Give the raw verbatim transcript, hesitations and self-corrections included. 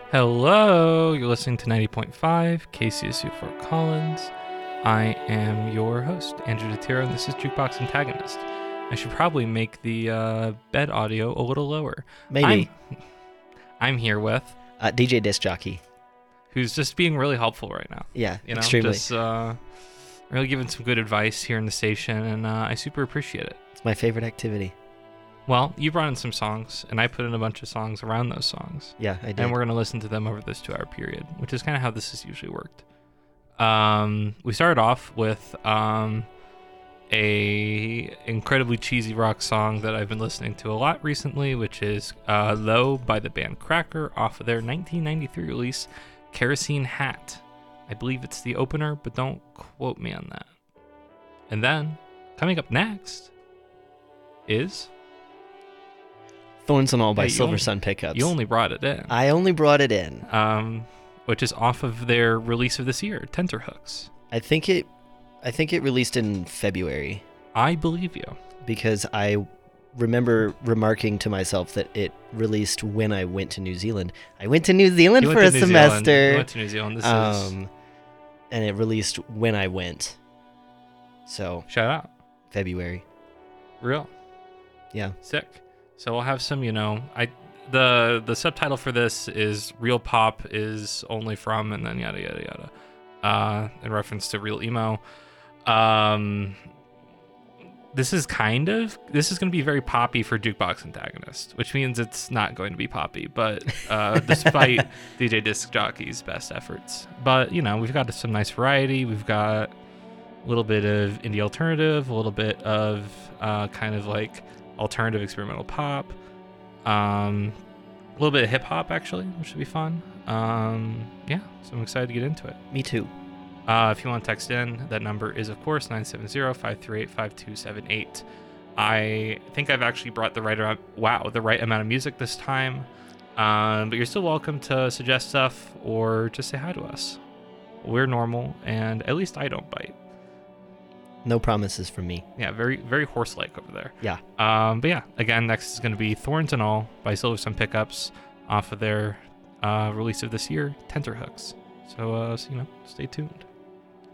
Hello, you're listening to ninety point five K C S U Fort Collins. I am your host, Andrew DeTiro, and this is Jukebox Antagonist. I should probably make the uh, bed audio a little lower. Maybe. I'm, I'm here with... Uh, D J Disc Jockey. Who's just being really helpful right now. Yeah, you know, extremely. Just uh, really giving some good advice here in the station, and uh, I super appreciate it. It's my favorite activity. Well, you brought in some songs, and I put in a bunch of songs around those songs. Yeah, I did. And we're going to listen to them over this two-hour period, which is kind of how this has usually worked. Um, we started off with um, a incredibly cheesy rock song that I've been listening to a lot recently, which is uh, Low by the band Cracker off of their nineteen ninety-three release, Kerosene Hat. I believe it's the opener, but don't quote me on that. And then, coming up next is... Thorns and All by Hey, you Silver only- Sun Pickups. You only brought it in. I only brought it in. um, which is off of their release of this year, Tenterhooks. I think it I think it released in February I believe you. because I remember remarking to myself that it released when I went to New Zealand. I went to New Zealand You for went a to New Zealand. semester. You went to New Zealand. This is um and it released when I went. So, shout out, February. real Yeah. sick. So we'll have some, you know, I the the subtitle for this is "Real Pop is only from," and then yada yada yada, uh, in reference to Real Emo. Um, this is kind of this is going to be very poppy for Jukebox Antagonist, which means it's not going to be poppy, but uh, despite D J Disc Jockey's best efforts. But you know, we've got some nice variety. We've got a little bit of indie alternative, a little bit of uh, kind of like alternative experimental pop, um, a little bit of hip hop actually, which should be fun. Um, yeah, so I'm excited to get into it. Me too. Uh, if you want to text in, that number is of course nine seven zero, five three eight, five two seven eight. I think I've actually brought the right amount, wow, the right amount of music this time. Um, but you're still welcome to suggest stuff or just say hi to us. We're normal, and at least I don't bite. No promises from me. Yeah, very, very horse-like over there. Yeah. Um, but yeah, again, next is going to be Thorns and All by Silver Sun Pickups off of their uh, release of this year, Tenterhooks. So, uh, so, you know, stay tuned.